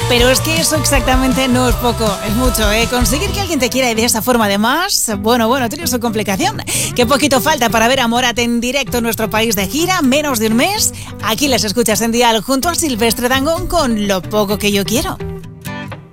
Pero es que eso exactamente no es poco, es mucho, ¿eh? Conseguir que alguien te quiera y de esa forma además, bueno, tiene su complicación. Qué poquito falta para ver a Morat en directo en nuestro país de gira, menos de un mes. Aquí les escuchas en Dial junto a Silvestre Dangond con Lo poco que yo quiero.